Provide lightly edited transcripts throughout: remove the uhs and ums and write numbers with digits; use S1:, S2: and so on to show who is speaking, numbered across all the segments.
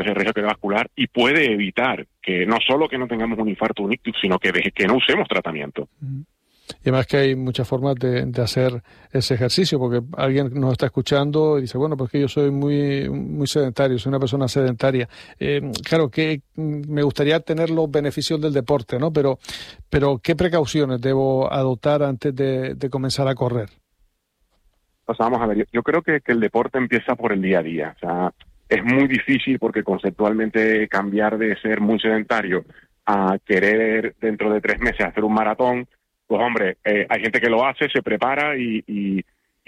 S1: ese riesgo cardiovascular y puede evitar que no solo que no tengamos un infarto o un ictus, sino que no usemos tratamiento.
S2: Y además que hay muchas formas de hacer ese ejercicio, porque alguien nos está escuchando y dice, bueno, pues que yo soy muy sedentario, soy una persona sedentaria. Claro que me gustaría tener los beneficios del deporte, ¿no? Pero ¿qué precauciones debo adoptar antes de comenzar a correr?
S1: O sea, vamos a ver, yo creo que el deporte empieza por el día a día. O sea, es muy difícil porque conceptualmente cambiar de ser muy sedentario a querer dentro de 3 meses hacer un maratón. Pues hombre, hay gente que lo hace, se prepara y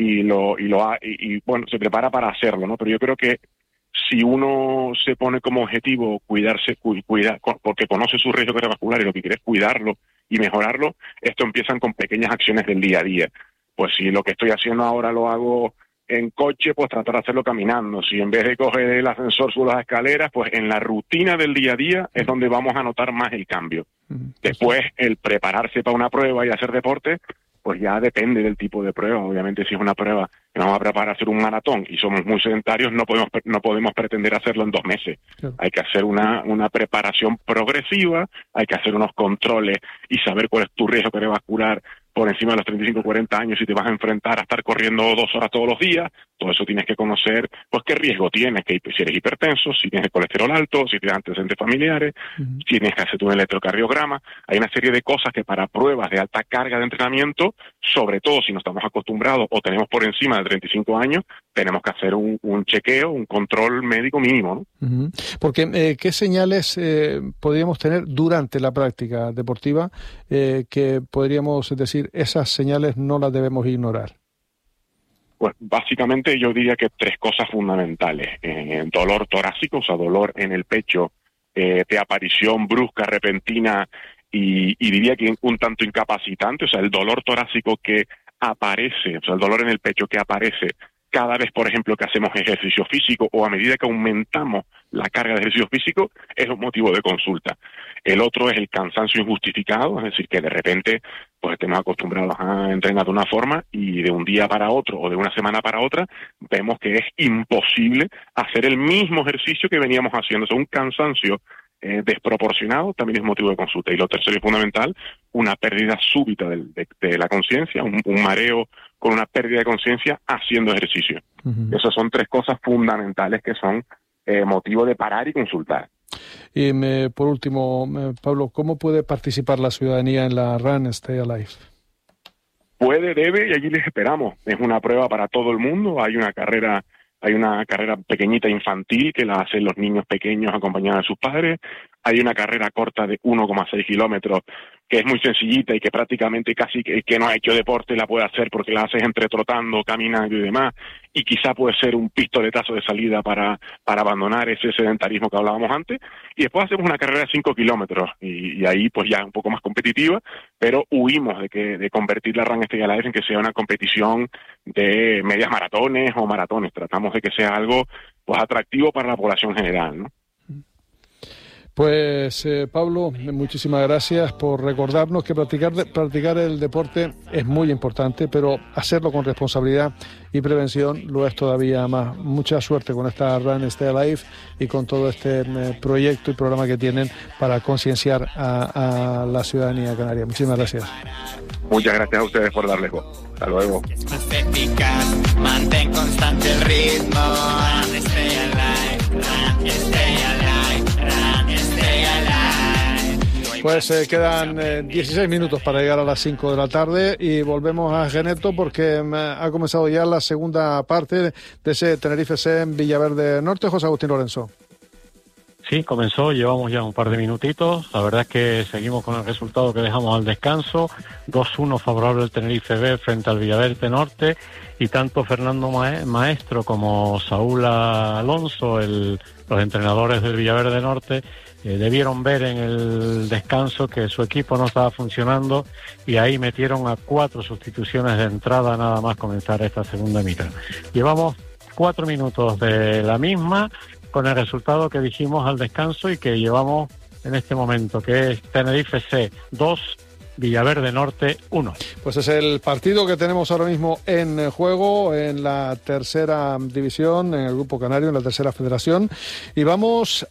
S1: bueno, se prepara para hacerlo, ¿no? Pero yo creo que si uno se pone como objetivo cuidarse, cuidar, porque conoce su riesgo cardiovascular y lo que quiere es cuidarlo y mejorarlo, esto empiezan con pequeñas acciones del día a día. Pues si lo que estoy haciendo ahora lo hago en coche, pues tratar de hacerlo caminando. Si en vez de coger el ascensor subo las escaleras, pues en la rutina del día a día es donde vamos a notar más el cambio. Después, el prepararse para una prueba y hacer deporte, pues ya depende del tipo de prueba. Obviamente, si es una prueba que nos va a preparar a hacer un maratón y somos muy sedentarios, no podemos pretender hacerlo en 2 meses. Claro. Hay que hacer una preparación progresiva, hay que hacer unos controles y saber cuál es tu riesgo cardiovascular por encima de los 35 o 40 años, si te vas a enfrentar a estar corriendo 2 horas todos los días. Todo eso tienes que conocer, pues qué riesgo tienes, que si eres hipertenso, si tienes el colesterol alto, si tienes antecedentes familiares, si tienes que hacer un electrocardiograma. Hay una serie de cosas que para pruebas de alta carga de entrenamiento, sobre todo si no estamos acostumbrados o tenemos por encima de 35 años, tenemos que hacer un chequeo, un control médico mínimo, ¿no?
S2: Porque, ¿qué señales podríamos tener durante la práctica deportiva que podríamos decir esas señales no las debemos ignorar?
S1: Pues básicamente yo diría que 3 cosas fundamentales. Dolor torácico, o sea, dolor en el pecho, de aparición brusca, repentina y diría que un tanto incapacitante. O sea, el dolor torácico que aparece, o sea, el dolor en el pecho que aparece cada vez, por ejemplo, que hacemos ejercicio físico o a medida que aumentamos la carga de ejercicio físico, es un motivo de consulta. El otro es el cansancio injustificado, es decir, que de repente pues estemos acostumbrados a entrenar de una forma y de un día para otro o de una semana para otra vemos que es imposible hacer el mismo ejercicio que veníamos haciendo. O sea, un cansancio desproporcionado también es motivo de consulta. Y lo tercero y fundamental, una pérdida súbita de la conciencia, un mareo con una pérdida de conciencia haciendo ejercicio. Esas son 3 cosas fundamentales que son motivo de parar y consultar.
S2: Y por último, Pablo, ¿cómo puede participar la ciudadanía en la Run Stay Alive?
S1: Puede, debe, y allí les esperamos. Es una prueba para todo el mundo. Hay una carrera pequeñita infantil que la hacen los niños pequeños acompañados de sus padres. Hay una carrera corta de 1,6 kilómetros que es muy sencillita y que prácticamente casi que no ha hecho deporte la puede hacer porque la haces entre trotando, caminando y demás. Y quizá puede ser un pistoletazo de salida para abandonar ese sedentarismo que hablábamos antes. Y después hacemos una carrera de 5 kilómetros y ahí pues ya un poco más competitiva, pero huimos de convertir la Run Stay Alive en que sea una competición de medias maratones o maratones. Tratamos de que sea algo pues atractivo para la población general, ¿no?
S2: Pues Pablo, muchísimas gracias por recordarnos que practicar el deporte es muy importante, pero hacerlo con responsabilidad y prevención lo es todavía más. Mucha suerte con esta Run Stay Alive y con todo este proyecto y programa que tienen para concienciar a la ciudadanía canaria. Muchísimas gracias.
S1: Muchas gracias a ustedes por darles voz. Hasta luego.
S3: Mantén constante el ritmo. Run, stay alive. Run, stay alive.
S2: Pues quedan 16 minutos para llegar a las 5 de la tarde y volvemos a Geneto porque ha comenzado ya la segunda parte de ese Tenerife C en Villaverde Norte. José Agustín Lorenzo.
S4: Sí, comenzó, llevamos ya un par de minutitos. La verdad es que seguimos con el resultado que dejamos al descanso. 2-1 favorable al Tenerife B frente al Villaverde Norte. Y tanto Fernando Maestro como Saúl Alonso, los entrenadores del Villaverde Norte, debieron ver en el descanso que su equipo no estaba funcionando y ahí metieron a 4 sustituciones de entrada nada más comenzar esta segunda mitad. Llevamos 4 minutos de la misma con el resultado que dijimos al descanso y que llevamos en este momento, que es Tenerife C 2, Villaverde Norte 1.
S2: Pues es el partido que tenemos ahora mismo en juego en la tercera división, en el Grupo Canario, en la tercera federación. Y vamos